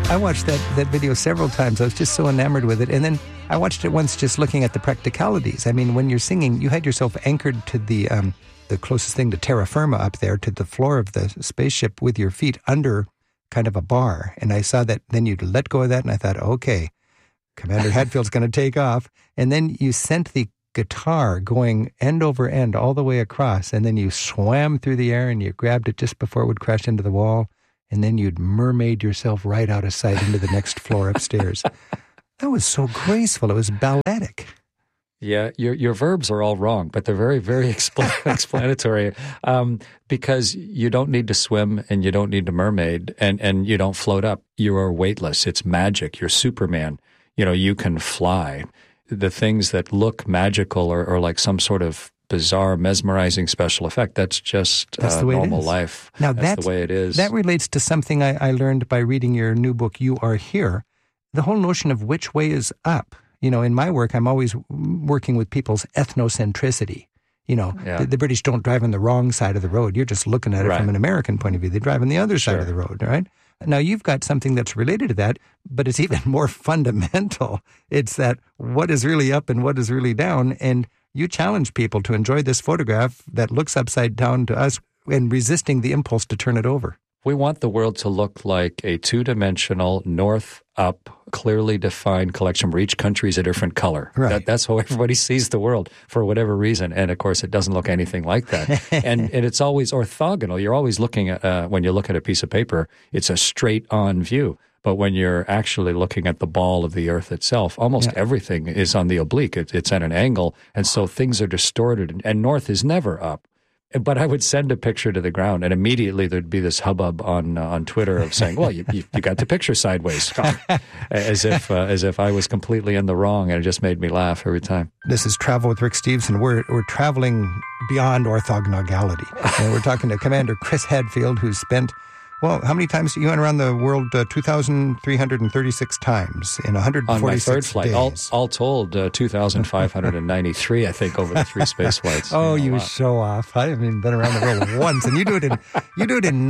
I watched that video several times. I was just so enamored with it. And then I watched it once just looking at the practicalities. I mean, when you're singing, you had yourself anchored to the closest thing to terra firma up there, to the floor of the spaceship with your feet under kind of a bar. And I saw that, then you'd let go of that, and I thought, okay, Commander Hadfield's going to take off. And then you sent the guitar going end over end all the way across, and then you swam through the air and you grabbed it just before it would crash into the wall, and then you'd mermaid yourself right out of sight into the next floor upstairs. That was so graceful. It was balletic. Yeah, your verbs are all wrong, but they're very, very explanatory, because you don't need to swim and you don't need to mermaid, and you don't float up. You are weightless. It's magic. You're Superman. You can fly. The things that look magical or like some sort of bizarre, mesmerizing special effect, that's just normal life. Now, that's the way it is. That relates to something I learned by reading your new book, You Are Here. The whole notion of which way is up. In my work, I'm always working with people's ethnocentricity. The British don't drive on the wrong side of the road. You're just looking at it from an American point of view. They drive on the other side of the road, right? Now, you've got something that's related to that, but it's even more fundamental. It's that what is really up and what is really down. And you challenge people to enjoy this photograph that looks upside down to us and resisting the impulse to turn it over. We want the world to look like a two-dimensional, north-up, clearly defined collection where each country is a different color. Right. That's how everybody sees the world for whatever reason. And, of course, it doesn't look anything like that. and it's always orthogonal. You're always looking at, when you look at a piece of paper, it's a straight-on view. But when you're actually looking at the ball of the Earth itself, almost everything is on the oblique. It's at an angle. And so things are distorted. And north is never up. But I would send a picture to the ground, and immediately there'd be this hubbub on Twitter of saying, "Well, you got the picture sideways," as if I was completely in the wrong, and it just made me laugh every time. This is Travel with Rick Steves. We're traveling beyond orthogonality, and we're talking to Commander Chris Hadfield, who's spent. Well, how many times you went around the world? 2,336 times in 146 on my third flight. Days. All told, 2,593, I think, over the 3 space flights. Oh, you show off! I haven't even been around the world once, and you do it in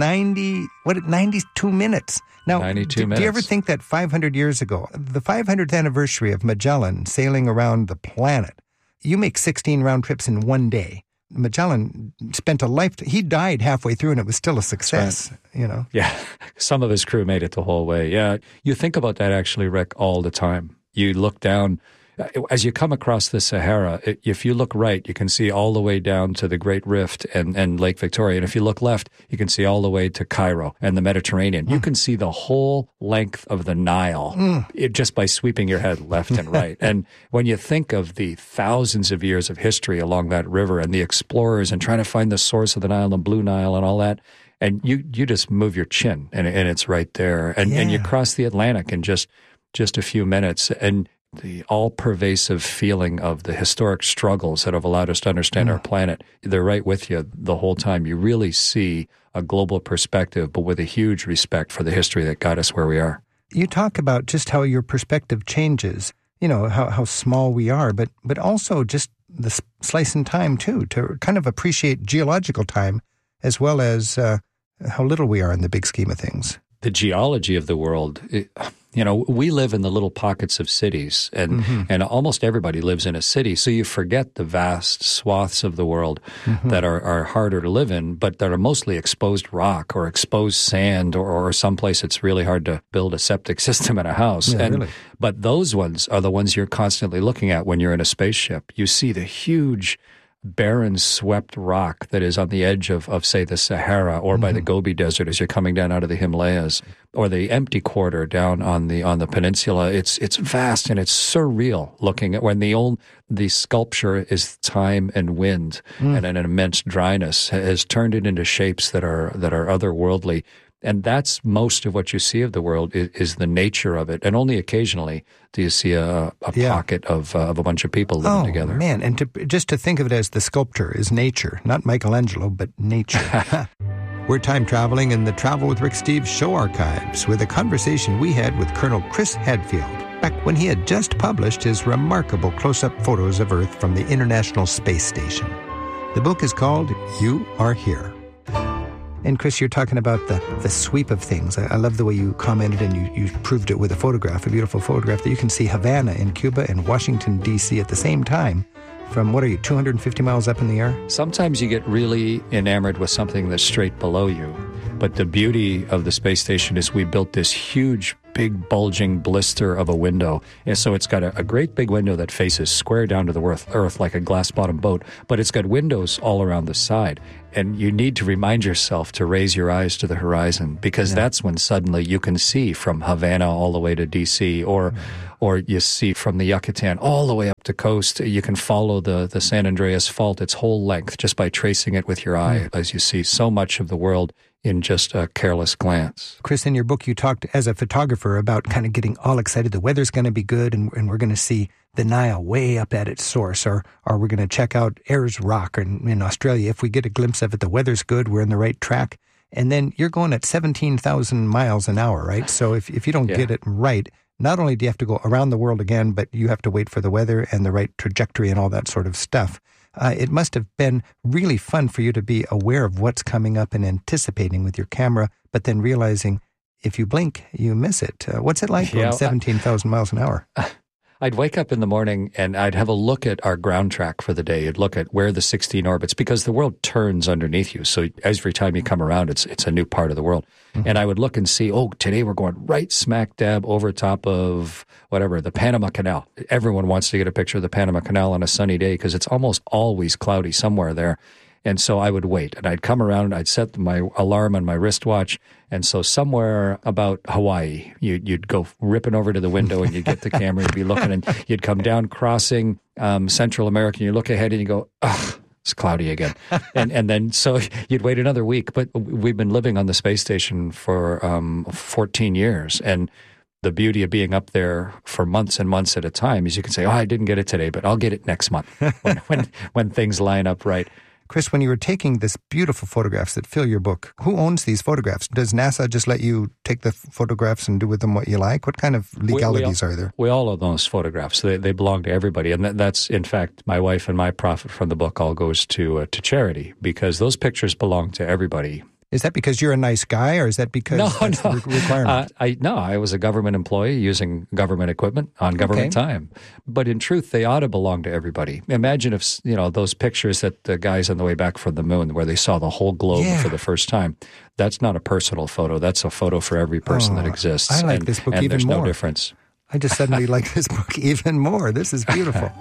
92 minutes. Now, 92 minutes. Do you ever think that 500 years ago, the 500th anniversary of Magellan sailing around the planet, you make 16 round trips in one day? Magellan spent a lifetime. He died halfway through, and it was still a success. Right. Yeah, some of his crew made it the whole way. Yeah, you think about that actually, Rick, all the time. You look down as you come across the Sahara. If you look right, you can see all the way down to the Great Rift and Lake Victoria. And if you look left, you can see all the way to Cairo and the Mediterranean. You can see the whole length of the Nile just by sweeping your head left and right. And when you think of the thousands of years of history along that river and the explorers and trying to find the source of the Nile and Blue Nile and all that, and you just move your chin and it's right there. And you cross the Atlantic in just a few minutes. And the all-pervasive feeling of the historic struggles that have allowed us to understand our planet, they're right with you the whole time. You really see a global perspective, but with a huge respect for the history that got us where we are. You talk about just how your perspective changes, how small we are, but also just the slice in time, too, to kind of appreciate geological time as well as how little we are in the big scheme of things. The geology of the world, we live in the little pockets of cities, and almost everybody lives in a city. So you forget the vast swaths of the world that are harder to live in, but that are mostly exposed rock or exposed sand or someplace it's really hard to build a septic system in a house. Yeah, really. But those ones are the ones you're constantly looking at when you're in a spaceship. You see the huge barren swept rock that is on the edge of say, the Sahara or by the Gobi Desert as you're coming down out of the Himalayas, or the empty quarter down on the peninsula. It's vast and it's surreal looking at when the sculpture is time and wind and an immense dryness has turned it into shapes that are otherworldly. And that's most of what you see of the world is the nature of it. And only occasionally do you see a pocket of a bunch of people living together. Oh, man. And just to think of it as the sculptor is nature, not Michelangelo, but nature. We're time traveling in the Travel with Rick Steves show archives with a conversation we had with Colonel Chris Hadfield back when he had just published his remarkable close-up photos of Earth from the International Space Station. The book is called You Are Here. And Chris, you're talking about the sweep of things. I love the way you commented and you proved it with a photograph, a beautiful photograph, that you can see Havana in Cuba and Washington, D.C. at the same time from, 250 miles up in the air? Sometimes you get really enamored with something that's straight below you. But the beauty of the space station is we built this huge, big, bulging blister of a window. And so it's got a great big window that faces square down to the earth like a glass-bottom boat, but it's got windows all around the side. And you need to remind yourself to raise your eyes to the horizon, because that's when suddenly you can see from Havana all the way to D.C., or you see from the Yucatan all the way up the coast. You can follow the San Andreas Fault its whole length just by tracing it with your eye, as you see so much of the world in just a careless glance. Chris, in your book, you talked as a photographer about kind of getting all excited. The weather's going to be good, and we're going to see the Nile way up at its source, or we're going to check out Ayers Rock in Australia. If we get a glimpse of it, the weather's good, we're in the right track. And then you're going at 17,000 miles an hour, right? So if you don't get it right, not only do you have to go around the world again, but you have to wait for the weather and the right trajectory and all that sort of stuff. It must have been really fun for you to be aware of what's coming up and anticipating with your camera, but then realizing if you blink, you miss it. What's it like going 17,000 miles an hour? I'd wake up in the morning and I'd have a look at our ground track for the day. You'd look at where the 16 orbits, because the world turns underneath you. So every time you come around, it's a new part of the world. Mm-hmm. And I would look and see, today we're going right smack dab over top of the Panama Canal. Everyone wants to get a picture of the Panama Canal on a sunny day because it's almost always cloudy somewhere there. And so I would wait, and I'd come around, and I'd set my alarm on my wristwatch. And so somewhere about Hawaii, you'd go ripping over to the window, and you'd get the camera, you'd be looking, and you'd come down crossing Central America, and you look ahead and you go, it's cloudy again. and then so you'd wait another week. But we've been living on the space station for 14 years, and the beauty of being up there for months and months at a time is you can say, I didn't get it today, but I'll get it next month when things line up right. Chris, when you were taking this beautiful photographs that fill your book, who owns these photographs? Does NASA just let you take the photographs and do with them what you like? What kind of legalities are there? We all own those photographs. They belong to everybody. And that's, in fact, my wife and my profit from the book all goes to charity, because those pictures belong to everybody. Is that because you're a nice guy, or is that because that's the requirement? I was a government employee using government equipment on government time. But in truth, they ought to belong to everybody. Imagine if, those pictures that the guys on the way back from the moon, where they saw the whole globe for the first time, that's not a personal photo. That's a photo for every person that exists. I like this book even more. And there's no difference. I just suddenly like this book even more. This is beautiful.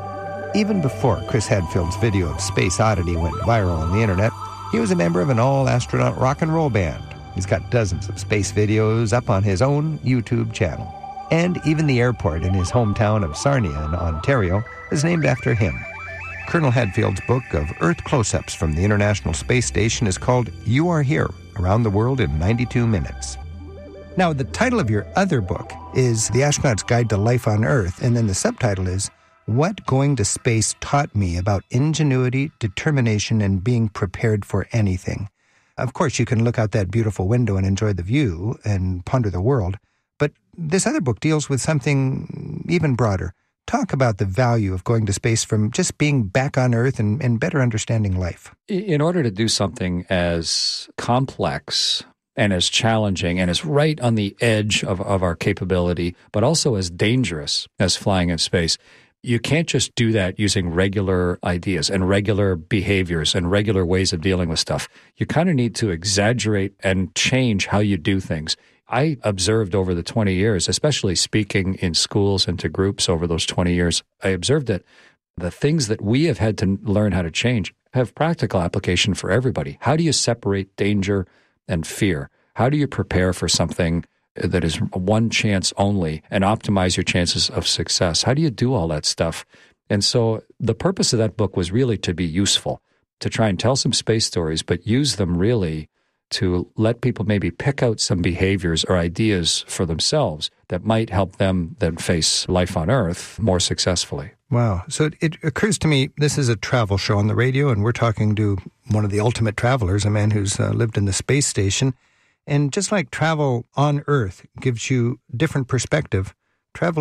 Even before Chris Hadfield's video of Space Oddity went viral on the internet, he was a member of an all-astronaut rock and roll band. He's got dozens of space videos up on his own YouTube channel. And even the airport in his hometown of Sarnia in Ontario is named after him. Colonel Hadfield's book of Earth close-ups from the International Space Station is called You Are Here, Around the World in 92 Minutes. Now, the title of your other book is The Astronaut's Guide to Life on Earth, and then the subtitle is What Going to Space Taught Me About Ingenuity, Determination, and Being Prepared for Anything. Of course, you can look out that beautiful window and enjoy the view and ponder the world, but this other book deals with something even broader. Talk about the value of going to space from just being back on Earth and better understanding life. In order to do something as complex and as challenging and as right on the edge of our capability, but also as dangerous as flying in space, you can't just do that using regular ideas and regular behaviors and regular ways of dealing with stuff. You kind of need to exaggerate and change how you do things. I observed over the 20 years, especially speaking in schools and to groups over those 20 years, I observed that the things that we have had to learn how to change have practical application for everybody. How do you separate danger and fear? How do you prepare for something that is one chance only and optimize your chances of success? How do you do all that stuff? And so the purpose of that book was really to be useful, to try and tell some space stories, but use them really to let people maybe pick out some behaviors or ideas for themselves that might help them then face life on Earth more successfully. Wow. So it occurs to me, this is a travel show on the radio, and we're talking to one of the ultimate travelers, a man who's lived in the space station. And just like travel on Earth gives you different perspective, traveling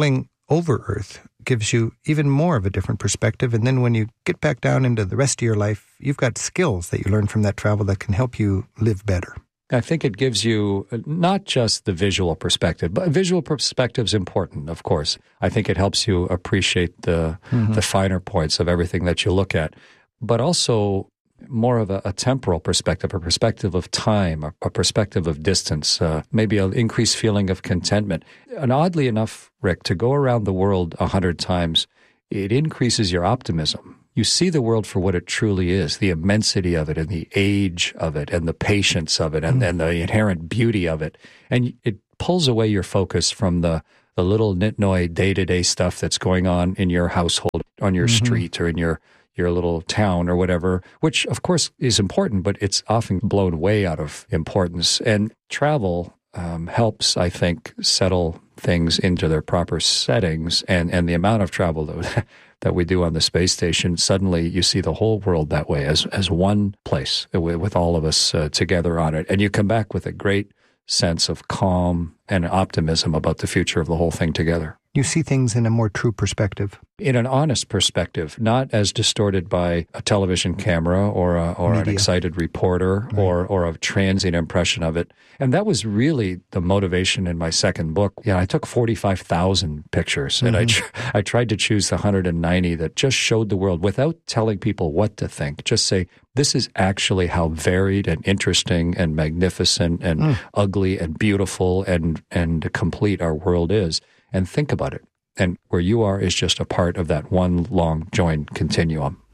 over Earth gives you even more of a different perspective. And then when you get back down into the rest of your life, you've got skills that you learn from that travel that can help you live better. I think it gives you not just the visual perspective, but visual perspective is important, of course. I think it helps you appreciate the finer points of everything that you look at, but also more of a temporal perspective, a perspective of time, a perspective of distance, maybe an increased feeling of contentment. And oddly enough, Rick, to go around the world 100 times, it increases your optimism. You see the world for what it truly is, the immensity of it and the age of it and the patience of it and the inherent beauty of it. And it pulls away your focus from the little nitnoy day-to-day stuff that's going on in your household, on your street or in your little town or whatever, which of course is important, but it's often blown way out of importance. And travel helps, I think, settle things into their proper settings. And the amount of travel that we do on the space station, suddenly you see the whole world that way as one place with all of us together on it. And you come back with a great sense of calm and optimism about the future of the whole thing together. You see things in a more true perspective. In an honest perspective, not as distorted by a television camera or an excited reporter or a transient impression of it. And that was really the motivation in my second book. Yeah, I took 45,000 pictures, and I tried to choose the 190 that just showed the world without telling people what to think. Just say, this is actually how varied and interesting and magnificent and ugly and beautiful and complete our world is. And think about it. And where you are is just a part of that one long joined continuum.